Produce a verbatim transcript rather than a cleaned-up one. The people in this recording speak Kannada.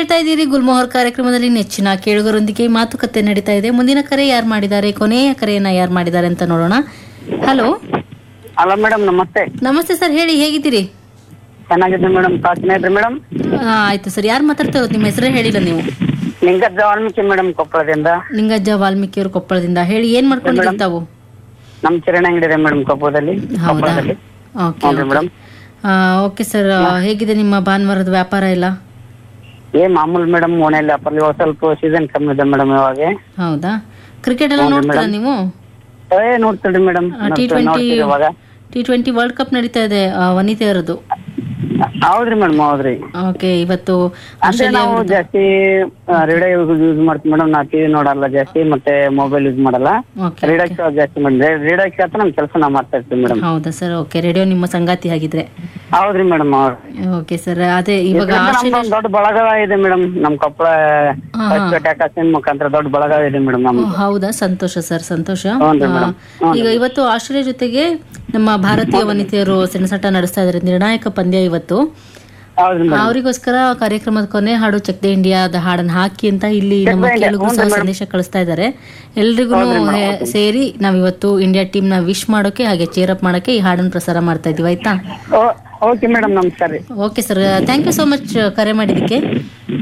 ಕೇಳ್ತಾ ಇದ್ದೀರಿ ಗುಲ್ಮೋಹರ್ ಕಾರ್ಯಕ್ರಮದಲ್ಲಿ ನೆಚ್ಚಿನ ಕೇಳುಗರೊಂದಿಗೆ ಮಾತುಕತೆ ನಡೀತಾ ಇದೆ. ಮುಂದಿನ ಕರೆ ಯಾರು ಮಾಡಿದ್ದಾರೆ, ಕೊನೆಯ ಕರೆಯನ್ನ ಯಾರು ಮಾಡಿದ್ದಾರೆ ಅಂತ ನೋಡೋಣ. ಹಲೋ ಹಲೋ ಮೇಡಮ್, ನಮಸ್ತೆ. ನಮಸ್ತೆ ಸರ್, ಹೇಳಿ, ಹೇಗಿದ್ದೀರಿ? ಚೆನ್ನಾಗಿದೆ ಮೇಡಮ್. ತಾವು ಮೇಡಮ್? ಆ, ಆಯ್ತು ಸರ್. ಯಾರು ಮಾತಾಡ್ತಾ ಇರೋದು? ನಿಮ್ಮ ಹೆಸರೇ ಹೇಳಿಲ್ಲ ನೀವು. ಲಿಂಗಜ್ಜ ವಾಲ್ಮೀಕಿ ಮೇಡಮ್, ಕೊಪ್ಪಳದಿಂದ. ಲಿಂಗಜ್ಜ ವಾಲ್ಮೀಕಿ ಅವರು ಕೊಪ್ಪಳದಿಂದ. ಹೇಳಿ, ಏನ್ ಮಾಡ್ಕೊಂಡಿದ್ದೀರಿ ತಾವು? ನಮ್ ಕಿರಾಣಿ ಅಂಗಡಿ ಇದೆ ಮೇಡಮ್ ಕೊಪ್ಪಳದಲ್ಲಿ. ಹೌದಾ? ಕೊಪ್ಪಳದಲ್ಲಿ. ಓಕೆ ಹೌದು ಮೇಡಮ್. ಓಕೆ ಸರ್, ಹೇಗಿದೆ ನಿಮ್ಮ ಭಾನುವಾರದ ವ್ಯಾಪಾರ ಎಲ್ಲ? ಏ ಮಾಮೂಲು ಮೇಡಮ್, ಓಣೆಯಲ್ಲಿ ವ್ಯಾಪಾರ ಇವಾಗ ಸ್ವಲ್ಪ ಸೀಸನ್ ಕಮ್ಮಿ ಇದೆ ಮೇಡಮ್ ಇವಾಗ. ಹೌದಾ? ಕ್ರಿಕೆಟ್ ಎಲ್ಲ ಹೌದು ನೋಡ್ತೀರಾ ಮೇಡಮ್. ನೀವು? ಏ ನೋಡ್ತೀರಿ ಮೇಡಮ್, ಟಿ ಟ್ವೆಂಟಿ ಇವಾಗ. ಟಿ ಟ್ವೆಂಟಿ ವರ್ಲ್ಡ್ ಕಪ್ ನಡೀತಾ ಇದೆ, ಆ, ವನಿತೆಯರದು. ಹೌದ್ರಿ ಮೇಡಮ್, ಹೌದ್ರಿ. ಓಕೆ, ಇವತ್ತು ಅಂದ್ರೆ ಆಸ್ಟ್ರೇಲಿಯಾ ನಾವು ವಿರುದ್ಧ- ಜಾಸ್ತಿ ರೇಡಿಯೋ ಯೂಸ್ ಮಾಡ್ತೀವಿ ಮೇಡಮ್. ನಾ ಟಿವಿ ನೋಡಲ್ಲ ಜಾಸ್ತಿ, ಮತ್ತೆ ಮೊಬೈಲ್ ಯೂಸ್ ಮಾಡಲ್ಲ. Okay, radio okay. ಕೇಳೋದು ಜಾಸ್ತಿ ಮೇಡಮ್. ರೇಡಿಯೋ ಕೇಳ್ತಾ ನಮ್ ಕೆಲಸ ನಾವು ಮಾಡ್ತಾ ಇರ್ತೀವಿ ಮೇಡಮ್. ಹೌದಾ ಸರ್? ಓಕೆ, ರೇಡಿಯೋ ನಿಮ್ಮ ಸಂಗಾತಿ ಆಗಿದ್ರೆ. ಹೌದ್ರಿ ಮೇಡಮ್, ಹೌದು. ಓಕೆ ಸರ್, ಅದೇ ಇವಾಗ ಇದ್ರಿಂದ ಆಸ್ಟ್ರೇಲಿಯಾ ನಮ್ದೊಂದ್ ದೊಡ್ಡ ಬಳಗ ಇದೆ ಮೇಡಮ್. ನಮ್ ಕೊಪ್ಪಳ ಹಾ, ಹಾ. ಹೊಸಪೇಟೆ ಆಕಾಶನ್ ಮುಖಾಂತರ ದೊಡ್ಡ ಬಳಗ ಇದೆ ಮೇಡಮ್ ನಮ್ದು. ಓ, ಹೌದಾ? ಸಂತೋಷ ಸರ್, ಸಂತೋಷ. ಹೌನ್ರಿ ಆ, ಮೇಡಮ್, ಹೌನ್ರಿ. ಈಗ ಇವತ್ತು ಆಸ್ಟ್ರೇಲಿಯಾ ಜೊತೆಗೆ ನಮ್ಮ ಭಾರತೀಯ ವನಿತೆಯರು ಸೆಣಸಾಟ ನಡೆಸ್ತಾ ಇದ್ದಾರೆ. ನಿರ್ಣಾಯಕ ಪಂದ್ಯ ಇವತ್ತು. ಹೌದ್ರಿ ಮೇಡಮ್. ಅವರಿಗೋಸ್ಕರ ಕಾರ್ಯಕ್ರಮದ ಕೊನೆ ಹಾಡು ಚೆಕ್ ದ ಇಂಡಿಯಾದ ಹಾಡನ್ನ ಹಾಕಿ ಅಂತ ಇಲ್ಲಿ ಚೆಕ್ ದ ನಮ್ಮ ಇಂಡಿಯಾ, ಕೇಳುಗರು ಹೌದು ಸಹ ಮೇಡಮ್. ಸಂದೇಶ ಕಳಿಸ್ತಾ ಇದ್ದಾರೆ. ಎಲ್ರಿಗೂ ಹೌದ್ರಿ ಮೇಡಮ್, ಹೌದು. ಸೇರಿ ನಾವಿವತ್ತು ಇಂಡಿಯಾ ಟೀಮ್ ನ ವಿಶ್ ಮಾಡೋಕೆ ಹಾಗೆ ಚೇರ್ ಅಪ್ ಮಾಡೋಕೆ ಈ ಹಾಡನ್ನು ಪ್ರಸಾರ ಮಾಡ್ತಾ ಇದೀವಿ. ಆಯ್ತಾ? ಓಕೆ ಮೇಡಮ್, ನಮಸ್ಕಾರ ರೀ. Okay sir, thank you so much ಕರೆ ಮಾಡಿದ್ದಕ್ಕೆ.